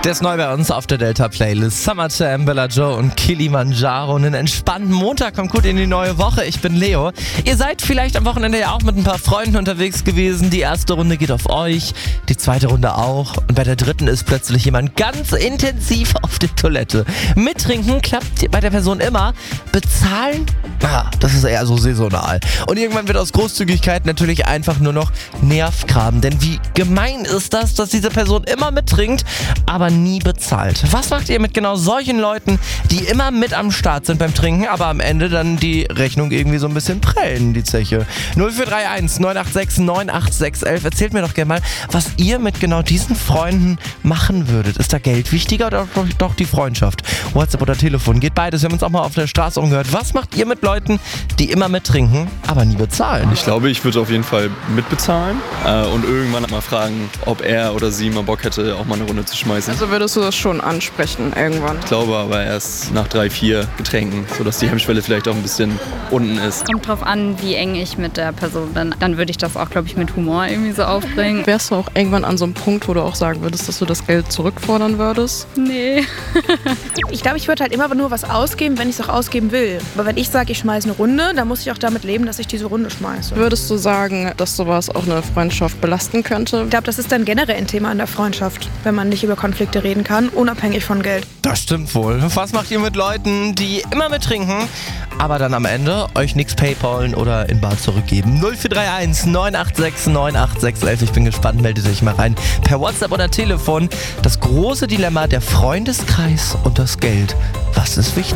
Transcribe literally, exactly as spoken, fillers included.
Der ist neu bei uns auf der Delta-Playlist. Summertime, Bella Joe und Kilimanjaro. Einen entspannten Montag, kommt gut in die neue Woche. Ich bin Leo. Ihr seid vielleicht am Wochenende ja auch mit ein paar Freunden unterwegs gewesen. Die erste Runde geht auf euch, die zweite Runde auch. Und bei der dritten ist plötzlich jemand ganz intensiv auf der Toilette. Mittrinken klappt bei der Person immer. Bezahlen? Ah, das ist eher so saisonal. Und irgendwann wird aus Großzügigkeit natürlich einfach nur noch Nervgraben. Denn wie gemein ist das, dass diese Person immer mittrinkt, aber nie bezahlt. Was macht ihr mit genau solchen Leuten, die immer mit am Start sind beim Trinken, aber am Ende dann die Rechnung irgendwie so ein bisschen prellen, die Zeche? null vier drei eins neun acht sechs neun acht sechs eins. Erzählt mir doch gerne mal, was ihr mit genau diesen Freunden machen würdet. Ist da Geld wichtiger oder doch, doch die Freundschaft? WhatsApp oder Telefon, geht beides. Wir haben uns auch mal auf der Straße umgehört. Was macht ihr mit Leuten, die immer mittrinken, aber nie bezahlen? Ich glaube, ich würde auf jeden Fall mitbezahlen äh, und irgendwann mal fragen, ob er oder sie mal Bock hätte, auch mal eine Runde zu schmeißen. Also würdest du das schon ansprechen irgendwann? Ich glaube aber erst nach drei, vier Getränken, sodass die Hemmschwelle vielleicht auch ein bisschen unten ist. Kommt drauf an, wie eng ich mit der Person bin. Dann würde ich das auch, glaube ich, mit Humor irgendwie so aufbringen. Wärst du auch irgendwann an so einem Punkt, wo du auch sagen würdest, dass du das Geld zurückfordern würdest? Nee. Ich glaube, ich würde halt immer nur was ausgeben, wenn ich es auch ausgeben will. Aber wenn ich sage, ich schmeiße eine Runde, dann muss ich auch damit leben, dass ich diese Runde schmeiße. Würdest du sagen, dass sowas auch eine Freundschaft belasten könnte? Ich glaube, das ist dann generell ein Thema in der Freundschaft, wenn man nicht über Konflikte reden kann, unabhängig von Geld. Das stimmt wohl. Was macht ihr mit Leuten, die immer mittrinken, aber dann am Ende euch nichts PayPalen oder in Bar zurückgeben? null vier drei eins neun acht sechs neun acht sechs eins. Ich bin gespannt, meldet euch mal rein. Per WhatsApp oder Telefon. Das große Dilemma, der Freundeskreis und das Geld. Was ist wichtig?